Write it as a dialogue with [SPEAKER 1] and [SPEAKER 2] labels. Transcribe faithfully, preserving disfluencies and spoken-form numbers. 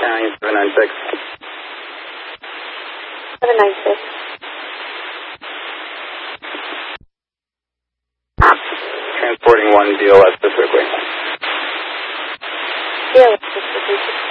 [SPEAKER 1] County seven nine six.
[SPEAKER 2] seven nine six.
[SPEAKER 1] Transporting one D L S specifically.
[SPEAKER 2] D L S specifically.